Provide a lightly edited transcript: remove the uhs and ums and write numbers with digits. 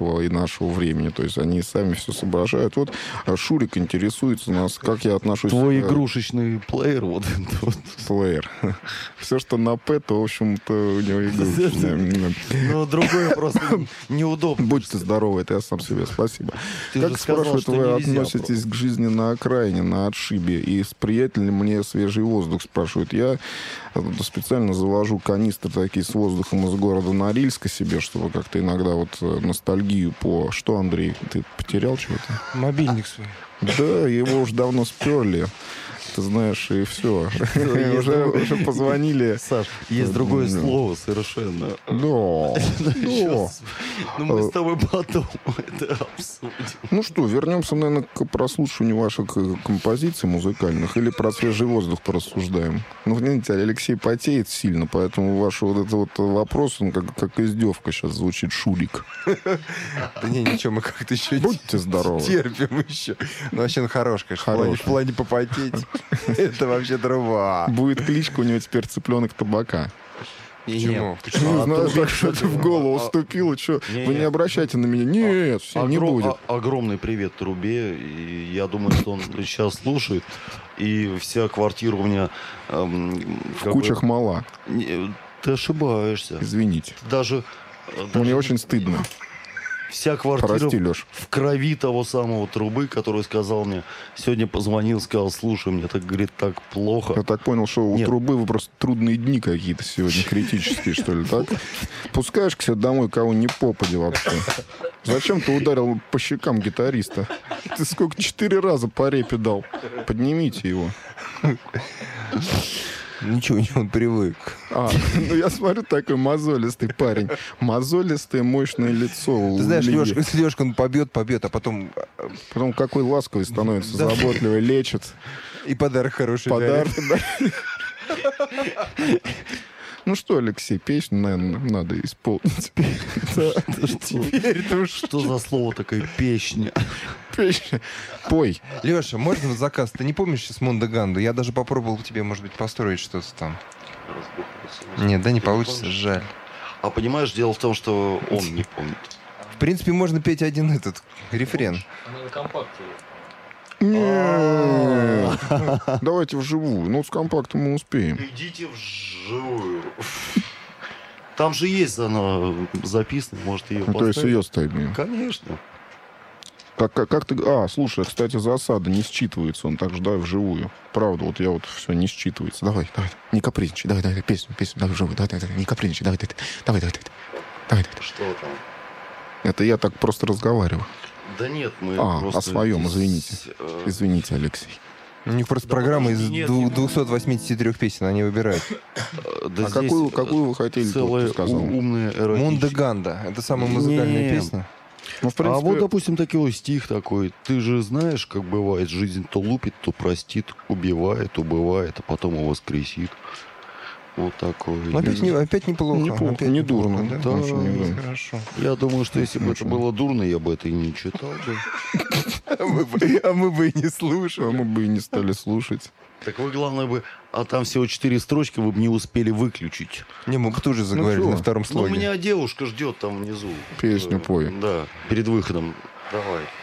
вашего и нашего времени. То есть они сами все соображают. Вот Шурик интересуется нас, как я отношусь... Твой игрушечный плеер, вот этот вот. Плеер. Все, что на П, то, в общем-то, у него игрушечное. Ну, другое просто неудобно. Будьте здоровы, это я сам себе. Спасибо. Ты Как, же сказал, спрашивают, что вы нельзя относитесь к жизни на окраине, на отшибе? И приятен ли мне свежий воздух, спрашивают. Я специально завожу канистры такие с воздухом из города Норильска себе, чтобы как-то иногда вот ностальгию по... Что, Андрей, ты потерял чего-то? Мобильник свой. Да, его уже давно сперли. Ты знаешь, и все. Уже позвонили. Саш, есть другое слово совершенно. Да. Ну, мы с тобой потом это обсудим. Ну что, вернемся, наверное, к прослушиванию ваших композиций музыкальных или про свежий воздух порассуждаем. Ну, знаете, Алексей потеет сильно, поэтому ваш вот этот вот вопрос, он как издевка сейчас звучит, Шурик. Да не, ничего, мы как-то еще Будьте здоровы. терпим еще. Ну, вообще он хорош, конечно. Хороший. В плане попотеть. Это вообще дрова. Будет кличка у него теперь цыпленок табака. Почему? Не знаю, так что это в голову вступило. Что? Вы не обращайте на меня. Нет, все, не будет. Огромный привет Трубе. И я думаю, что он сейчас слушает. И вся квартира у меня... В кучах мала. Ты ошибаешься. Извините. Даже Мне очень стыдно. Вся квартира Прости, Леш. в крови того самого Трубы, который сказал мне, сегодня позвонил, сказал, слушай, мне так, говорит, так плохо. Я так понял, что у Нет. Трубы вы просто трудные дни какие-то сегодня, критические, что ли, так? Пускаешь к себе домой кого не попади вообще. Зачем ты ударил по щекам гитариста? Ты сколько, 4 раза по репе дал. Поднимите его. Ничего, он привык. Ну я смотрю, такой мозолистый парень. Мозолистое, мощное лицо. Ты знаешь, Лешка, он побьет, а потом... Потом какой ласковый становится, заботливый, лечит. И подарок хороший Подарок. дарит. Ну что, Алексей, песню, наверное, надо исполнить. Теперь Что за слово такое песня? Песня. Пой. Леша, можно на заказ? Ты не помнишь с Мондаганду? Я даже попробовал тебе, может быть, построить что-то там. Нет, да не получится, жаль. А понимаешь, дело в том, что он не помнит. В принципе, можно петь один этот рефрен. Она на компакте. Нет. Давайте вживую. Ну, с компактом мы успеем. Идите вживую. Там же есть она записана, может, ее Ну, то есть поставить? ее ставим. Конечно. Как ты... слушай, кстати, засада не считывается. Он так же, давай вживую. Правда, вот я вот все не считывается. Давай, не капризничай. Давай, песню, давай вживую. Давай, не капризничай. Давай. Что там? Это я так просто разговариваю. Да нет, мы просто... О своем, извините. Извините, Алексей. У них просто программа из нет, 283 песен, они выбирают. Да А здесь какую вы хотели, целая ты сказал? умная эротическая. Мундаганда. Это самая музыкальная Не. песня. Ну, в принципе, А вот, допустим, такой стих такой. Ты же знаешь, как бывает, жизнь то лупит, то простит, убивает, убывает, а потом его воскресит. Вот такой. Но опять неплохо. Неплохо, Опять не дурно, да? да. Очень не дурно. Хорошо. Я думаю, что если бы это было дурно, я бы это и не читал бы. А мы бы и не А слушали. мы бы и не стали слушать. Так вы, главное бы... А там всего 4 строчки, вы бы не успели выключить. Не, мы бы тоже заговорили чё? на втором Ну, слоге. меня девушка ждет там внизу. Песню пой. Да, перед выходом. Давай.